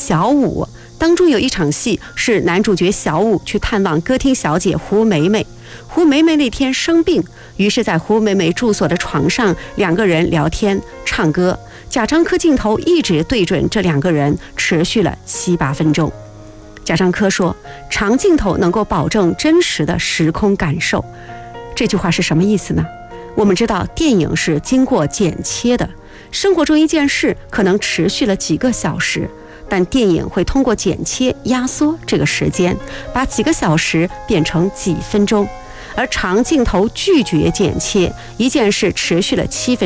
小五》，当中有一场戏是男主角小五去探望歌厅小姐胡梅梅。胡梅梅那天生病，于是在胡梅梅住所的床上，两个人聊天唱歌。贾樟柯镜头一直对准这两个人，持续了7、8分钟。贾樟柯说，长镜头能够保证真实的时空感受。这句话是什么意思呢？我们知道电影是经过剪切的，生活中一件事可能持续了几个小时，但电影会通过剪切压缩这个时间，把几个小时变成几分钟。而长镜头拒绝剪切，一件事持续了7分